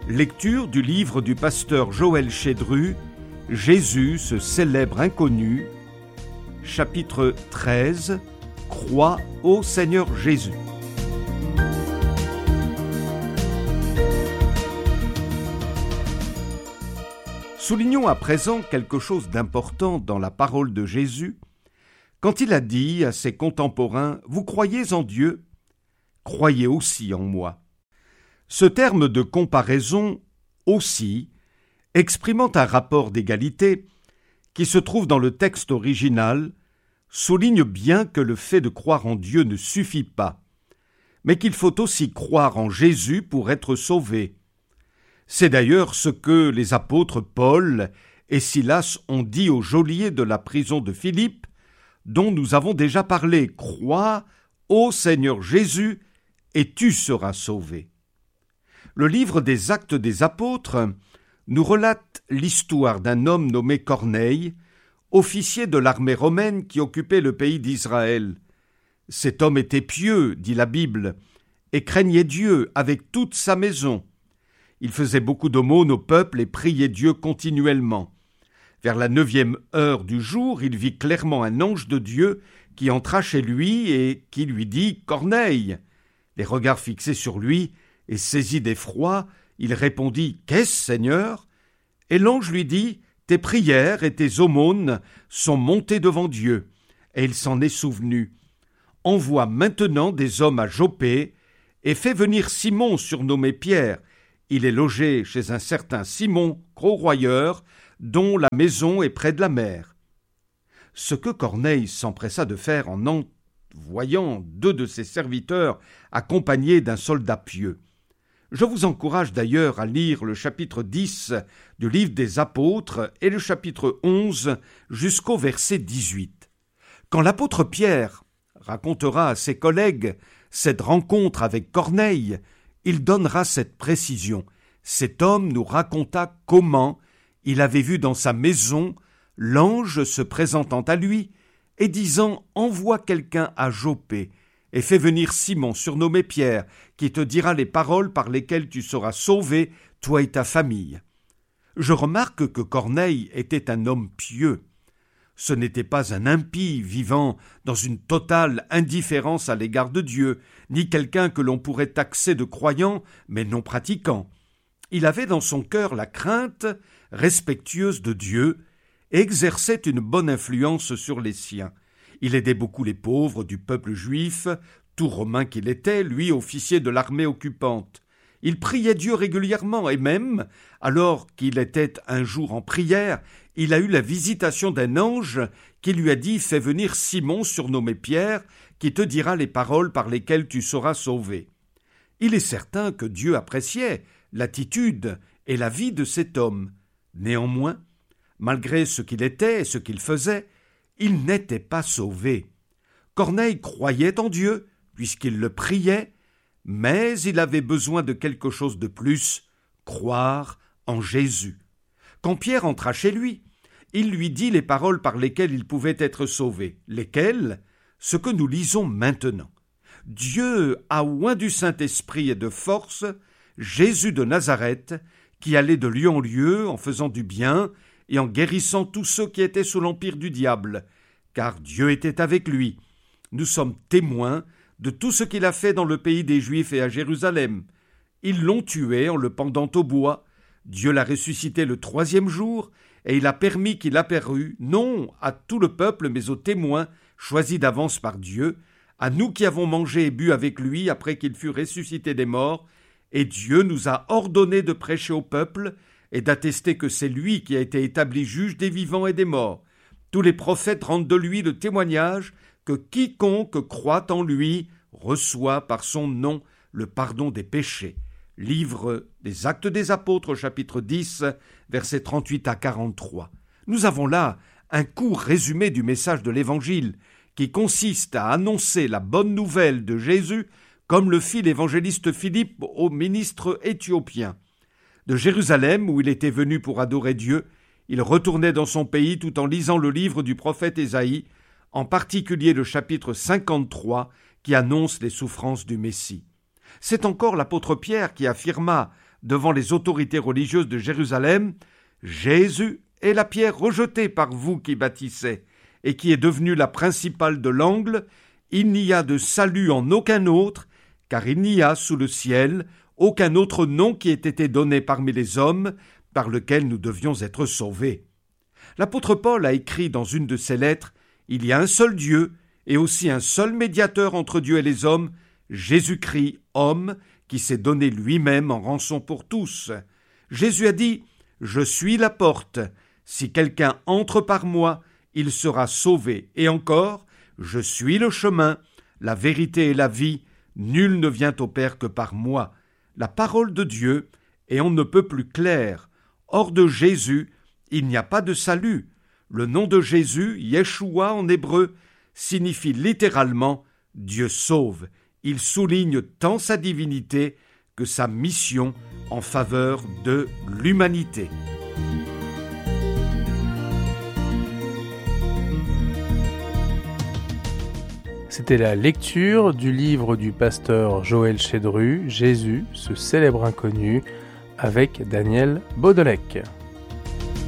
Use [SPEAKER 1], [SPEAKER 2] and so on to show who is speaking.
[SPEAKER 1] Lecture du livre du pasteur Joël Chédru, Jésus, ce célèbre inconnu, chapitre 13, Crois au Seigneur Jésus. Soulignons à présent quelque chose d'important dans la parole de Jésus, quand il a dit à ses contemporains « Vous croyez en Dieu, croyez aussi en moi ». Ce terme de comparaison « aussi » exprimant un rapport d'égalité qui se trouve dans le texte original, souligne bien que le fait de croire en Dieu ne suffit pas, mais qu'il faut aussi croire en Jésus pour être sauvé. C'est d'ailleurs ce que les apôtres Paul et Silas ont dit au geôlier de la prison de Philippe, dont nous avons déjà parlé. « Crois au Seigneur Jésus et tu seras sauvé ». Le livre des Actes des Apôtres nous relate l'histoire d'un homme nommé Corneille, officier de l'armée romaine qui occupait le pays d'Israël. Cet homme était pieux, dit la Bible, et craignait Dieu avec toute sa maison. Il faisait beaucoup d'aumônes au peuple et priait Dieu continuellement. Vers la 9e heure du jour, il vit clairement un ange de Dieu qui entra chez lui et qui lui dit « Corneille !» Les regards fixés sur lui, et saisi d'effroi, il répondit « Qu'est-ce, Seigneur ?» Et l'ange lui dit « Tes prières et tes aumônes sont montées devant Dieu. » Et il s'en est souvenu. « Envoie maintenant des hommes à Joppé et fais venir Simon surnommé Pierre. Il est logé chez un certain Simon, grosroyeur, dont la maison est près de la mer. » Ce que Corneille s'empressa de faire en envoyant 2 de ses serviteurs accompagnés d'un soldat pieux. Je vous encourage d'ailleurs à lire le chapitre 10 du livre des Apôtres et le chapitre 11 jusqu'au verset 18. Quand l'apôtre Pierre racontera à ses collègues cette rencontre avec Corneille, il donnera cette précision. Cet homme nous raconta comment il avait vu dans sa maison l'ange se présentant à lui et disant « Envoie quelqu'un à Joppé et fais venir Simon, surnommé Pierre, qui te dira les paroles par lesquelles tu seras sauvé, toi et ta famille. » Je remarque que Corneille était un homme pieux. Ce n'était pas un impie vivant dans une totale indifférence à l'égard de Dieu, ni quelqu'un que l'on pourrait taxer de croyant, mais non pratiquant. Il avait dans son cœur la crainte respectueuse de Dieu et exerçait une bonne influence sur les siens. Il aidait beaucoup les pauvres du peuple juif, tout romain qu'il était, lui officier de l'armée occupante. Il priait Dieu régulièrement et même, alors qu'il était un jour en prière, il a eu la visitation d'un ange qui lui a dit « Fais venir Simon, surnommé Pierre, qui te dira les paroles par lesquelles tu seras sauvé. » Il est certain que Dieu appréciait l'attitude et la vie de cet homme. Néanmoins, malgré ce qu'il était et ce qu'il faisait, il n'était pas sauvé. Corneille croyait en Dieu, puisqu'il le priait, mais il avait besoin de quelque chose de plus, croire en Jésus. Quand Pierre entra chez lui, il lui dit les paroles par lesquelles il pouvait être sauvé. Lesquelles ? Ce que nous lisons maintenant. Dieu a oint du Saint-Esprit et de force Jésus de Nazareth, qui allait de lieu en lieu en faisant du bien et en guérissant tous ceux qui étaient sous l'empire du diable, car Dieu était avec lui. Nous sommes témoins de tout ce qu'il a fait dans le pays des Juifs et à Jérusalem. Ils l'ont tué en le pendant au bois. Dieu l'a ressuscité le 3e jour, et il a permis qu'il apparût, non à tout le peuple, mais aux témoins choisis d'avance par Dieu, à nous qui avons mangé et bu avec lui après qu'il fut ressuscité des morts, et Dieu nous a ordonné de prêcher au peuple et d'attester que c'est lui qui a été établi juge des vivants et des morts. Tous les prophètes rendent de lui le témoignage que quiconque croit en lui reçoit par son nom le pardon des péchés. Livre des Actes des Apôtres, chapitre 10, versets 38 à 43. Nous avons là un court résumé du message de l'Évangile qui consiste à annoncer la bonne nouvelle de Jésus comme le fit l'évangéliste Philippe au ministre éthiopien. De Jérusalem, où il était venu pour adorer Dieu, il retournait dans son pays tout en lisant le livre du prophète Ésaïe, en particulier le chapitre 53 qui annonce les souffrances du Messie. C'est encore l'apôtre Pierre qui affirma devant les autorités religieuses de Jérusalem, « Jésus est la pierre rejetée par vous qui bâtissez, et qui est devenue la principale de l'angle. Il n'y a de salut en aucun autre, car il n'y a sous le ciel aucun autre nom qui ait été donné parmi les hommes, par lequel nous devions être sauvés. » L'apôtre Paul a écrit dans une de ses lettres « Il y a un seul Dieu, et aussi un seul médiateur entre Dieu et les hommes, Jésus-Christ, homme, qui s'est donné lui-même en rançon pour tous. » Jésus a dit « Je suis la porte. Si quelqu'un entre par moi, il sera sauvé. Et encore, je suis le chemin, la vérité et la vie. Nul ne vient au Père que par moi. » La parole de Dieu est on ne peut plus claire. Hors de Jésus, il n'y a pas de salut. Le nom de Jésus, Yeshua en hébreu, signifie littéralement « Dieu sauve ». Il souligne tant sa divinité que sa mission en faveur de l'humanité.
[SPEAKER 2] C'était la lecture du livre du pasteur Joël Chédru, Jésus, ce célèbre inconnu, avec Daniel Baudelec.